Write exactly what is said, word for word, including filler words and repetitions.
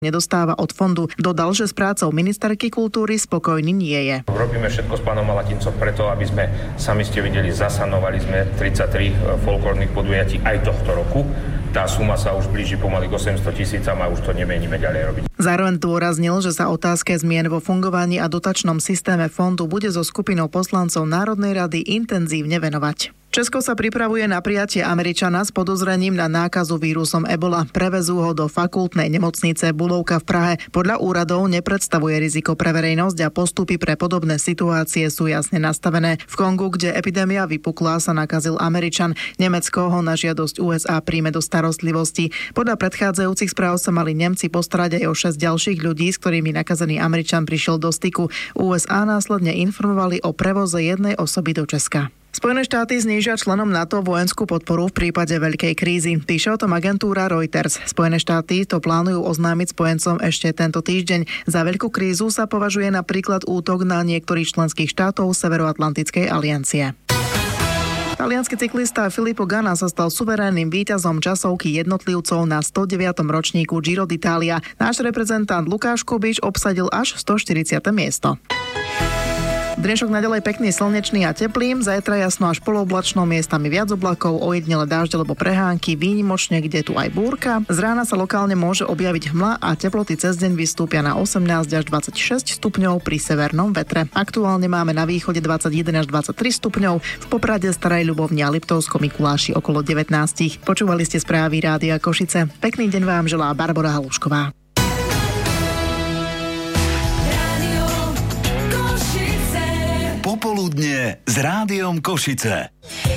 nedostáva od fondu. Dodal, že s prácou ministerky kultúry spokojný nie je. Robíme všetko s pánom Malatincom preto, aby sme, sami ste videli, zasanovali sme tridsaťtri folklórnych podujatí aj tohto roku. Tá suma sa už blíži pomaly k osemsto tisícam a už to nemeníme ďalej robiť. Zároveň dôraznil, že sa otázke zmien vo fungovaní a dotačnom systéme fondu bude so skupinou poslancov Národnej rady intenzívne venovať. Česko sa pripravuje na prijatie Američana s podozrením na nákazu vírusom Ebola. Prevezú ho do fakultnej nemocnice Bulovka v Prahe. Podľa úradov nepredstavuje riziko pre verejnosť a postupy pre podobné situácie sú jasne nastavené. V Kongu, kde epidémia vypukla, sa nakazil Američan. Nemecko ho na žiadosť ú es á príjme do starostlivosti. Podľa predchádzajúcich správ sa mali Nemci postarať aj o šesť ďalších ľudí, s ktorými nakazený Američan prišiel do styku. ú es á následne informovali o prevoze jednej osoby do Česka. Spojené štáty znížia členom NATO vojenskú podporu v prípade veľkej krízy. Píše o tom agentúra Reuters. Spojené štáty to plánujú oznámiť spojencom ešte tento týždeň. Za veľkú krízu sa považuje napríklad útok na niektorých členských štátov Severoatlantickej aliancie. Taliansky cyklista Filippo Ganna sa stal suverénnym víťazom časovky jednotlivcov na stodeviatom ročníku Giro d'Italia. Náš reprezentant Lukáš Kubič obsadil až stoštyridsiate miesto. Dnešok naďalej pekný, slnečný a teplý, zajtra jasno až polooblačno, miestami viac oblakov, ojedinele dážde alebo prehánky, výnimočne kde tu aj búrka. Z rána sa lokálne môže objaviť hmla a teploty cez deň vystúpia na osemnásť až dvadsaťšesť stupňov pri severnom vetre. Aktuálne máme na východe dvadsaťjeden až dvadsaťtri stupňov, v Poprade, Starej Ľubovni a Liptovskom Mikuláši okolo devätnásť. Počúvali ste správy Rádia Košice. Pekný deň vám želá Barbora Halušková. Popoludne s Rádiom Košice.